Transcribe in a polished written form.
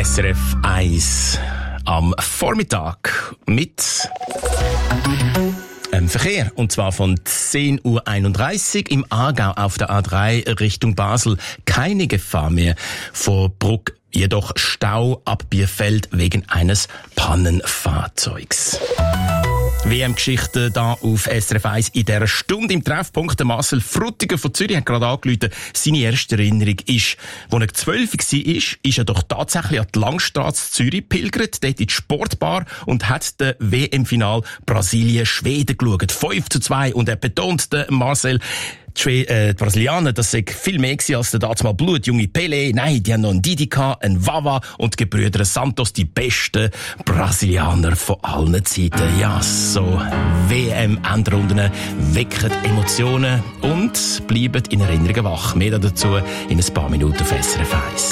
SRF 1 am Vormittag mit Verkehr. Und zwar von 10.31 Uhr im Aargau auf der A3 Richtung Basel. Keine Gefahr mehr vor Bruck, jedoch Stau ab Bierfeld wegen eines Pannenfahrzeugs. WM-Geschichte da auf SRF 1 in dieser Stunde im Treffpunkt. Der Marcel Frutiger von Zürich hat gerade angerufen, seine erste Erinnerung ist, als er 12 war, ist er doch tatsächlich an die Langstrasse Zürich pilgert, dort in die Sportbar und hat das WM-Final Brasilien-Schweden geschaut. 5:2 und er betont, der Marcel, die Brasilianer, das sei viel mehr gewesen als der damals blutjunge Pelé. Nein, die haben noch einen Didi gehabt, einen Wawa und die Gebrüder Santos, die besten Brasilianer von allen Zeiten. Ja, so WM-Endrunden wecken Emotionen und bleiben in Erinnerungen wach. Mehr dazu in ein paar Minuten auf SRF 1.